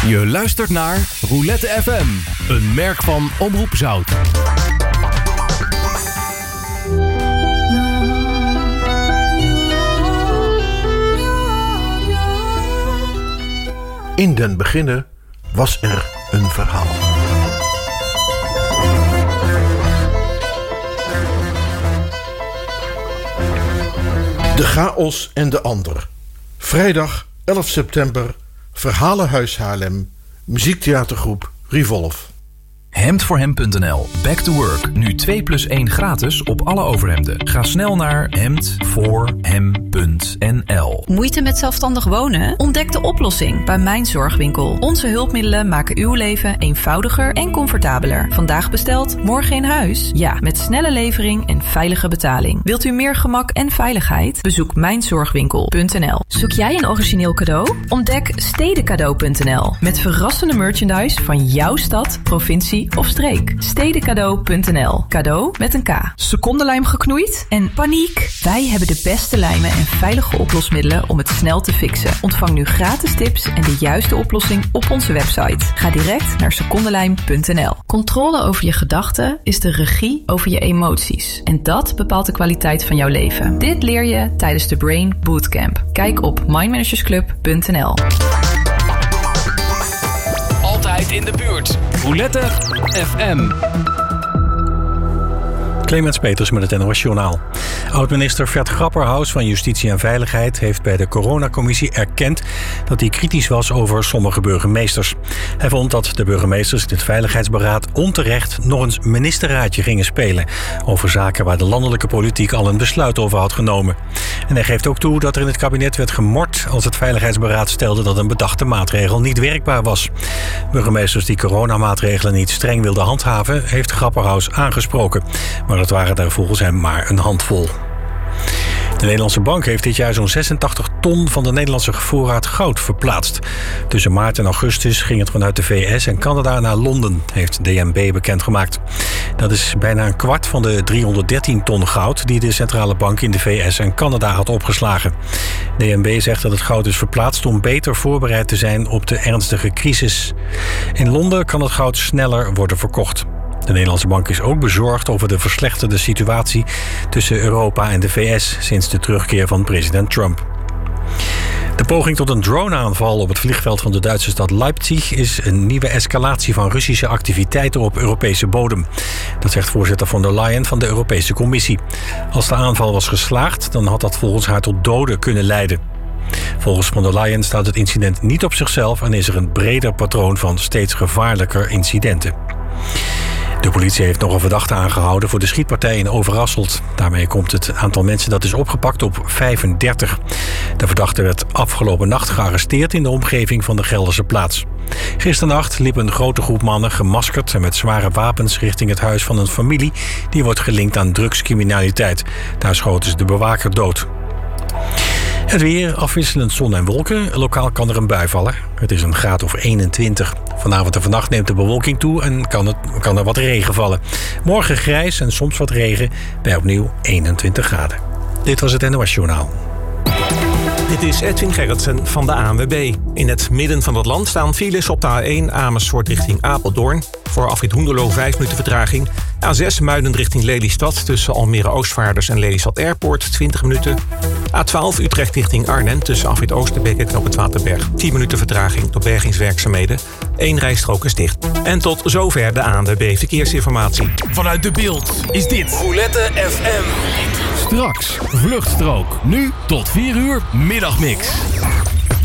Je luistert naar Roulette FM, een merk van Omroep Zout. In den beginne was er een verhaal. De chaos en de ander. Vrijdag 11 september, Verhalenhuis Haarlem, muziektheatergroep Revolve. Hemdvoorhem.nl. Back to work. Nu 2+1 gratis op alle overhemden. Ga snel naar hemdvoorhem.nl. Moeite met zelfstandig wonen? Ontdek de oplossing bij Mijn Zorgwinkel. Onze hulpmiddelen maken uw leven eenvoudiger en comfortabeler. Vandaag besteld, morgen in huis? Ja, met snelle levering en veilige betaling. Wilt u meer gemak en veiligheid? Bezoek mijnzorgwinkel.nl. Zoek jij een origineel cadeau? Ontdek stedencadeau.nl. Met verrassende merchandise van jouw stad, provincie of streek. Stedencadeau.nl. Cadeau met een K. Secondenlijm geknoeid? En paniek? Wij hebben de beste lijmen en veilige oplosmiddelen om het snel te fixen. Ontvang nu gratis tips en de juiste oplossing op onze website. Ga direct naar secondenlijm.nl. Controle over je gedachten is de regie over je emoties. En dat bepaalt de kwaliteit van jouw leven. Dit leer je tijdens de Brain Bootcamp. Kijk op mindmanagersclub.nl. Altijd in de buurt. Roulette FM. Clemens Peters met het NOS Journaal. Oud-minister Vert Grapperhaus van Justitie en Veiligheid heeft bij de coronacommissie erkend dat hij kritisch was over sommige burgemeesters. Hij vond dat de burgemeesters in het Veiligheidsberaad onterecht nog eens ministerraadje gingen spelen over zaken waar de landelijke politiek al een besluit over had genomen. En hij geeft ook toe dat er in het kabinet werd gemord als het Veiligheidsberaad stelde dat een bedachte maatregel niet werkbaar was. Burgemeesters die coronamaatregelen niet streng wilden handhaven, heeft Grapperhaus aangesproken. Maar dat waren er volgens hem maar een handvol. De Nederlandse Bank heeft dit jaar zo'n 86 ton van de Nederlandse voorraad goud verplaatst. Tussen maart en augustus ging het vanuit de VS en Canada naar Londen, heeft DNB bekendgemaakt. Dat is bijna een kwart van de 313 ton goud die de centrale bank in de VS en Canada had opgeslagen. DNB zegt dat het goud is verplaatst om beter voorbereid te zijn op de ernstige crisis. In Londen kan het goud sneller worden verkocht. De Nederlandse Bank is ook bezorgd over de verslechterde situatie tussen Europa en de VS sinds de terugkeer van president Trump. De poging tot een droneaanval op het vliegveld van de Duitse stad Leipzig is een nieuwe escalatie van Russische activiteiten op Europese bodem. Dat zegt voorzitter von der Leyen van de Europese Commissie. Als de aanval was geslaagd, dan had dat volgens haar tot doden kunnen leiden. Volgens von der Leyen staat het incident niet op zichzelf en is er een breder patroon van steeds gevaarlijker incidenten. De politie heeft nog een verdachte aangehouden voor de schietpartij in Overasselt. Daarmee komt het aantal mensen dat is opgepakt op 35. De verdachte werd afgelopen nacht gearresteerd in de omgeving van de Gelderse plaats. Gisternacht liep een grote groep mannen gemaskerd en met zware wapens richting het huis van een familie die wordt gelinkt aan drugscriminaliteit. Daar schoten ze de bewaker dood. Het weer, afwisselend zon en wolken. Lokaal kan er een bui vallen. Het is een graad of 21. Vanavond en vannacht neemt de bewolking toe en kan er wat regen vallen. Morgen grijs en soms wat regen bij opnieuw 21 graden. Dit was het NOS Journaal. Dit is Edwin Gerritsen van de ANWB. In het midden van het land staan files op de A1 Amersfoort richting Apeldoorn. Voor afrit Hoenderloo 5 minuten vertraging. A6 Muiden richting Lelystad tussen Almere Oostvaarders en Lelystad Airport 20 minuten. A12 Utrecht richting Arnhem tussen afrit Oosterbeek en Knoop het Waterberg 10 minuten vertraging door bergingswerkzaamheden. 1 rijstrook is dicht. En tot zover de ANWB Verkeersinformatie. Vanuit De Beeld is dit Roulette FM. Straks Vluchtstrook. Nu tot 4 uur middagmix.